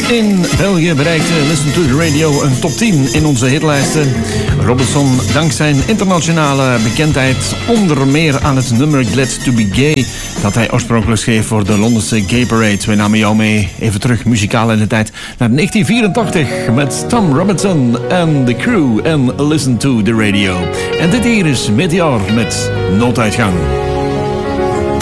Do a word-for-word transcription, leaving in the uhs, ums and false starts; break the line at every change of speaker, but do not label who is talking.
in België bereikte Listen to the Radio een top tien in onze hitlijsten. Robinson dankt zijn internationale bekendheid onder meer aan het nummer Glad to be Gay dat hij oorspronkelijk schreef voor de Londense Gay Parade. We namen jou mee even terug muzikaal in de tijd naar negentien vierentachtig met Tom Robinson en The Crew en Listen to the Radio. En dit hier is Meteor met Nooduitgang.